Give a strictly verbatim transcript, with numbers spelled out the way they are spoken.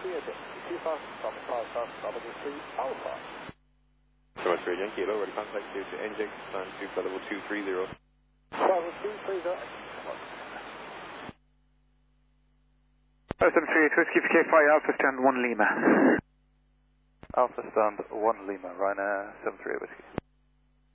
cleared. Two fast, double five fast, double three Alpha. So much for Yankee, hello, ready contact you to N J X, stand two for level two three zero. Level two three zero. Oh, seven three eight Whiskey K five Alpha stand one Lima. Alpha stand one Lima, Ryanair seven three eight Whiskey.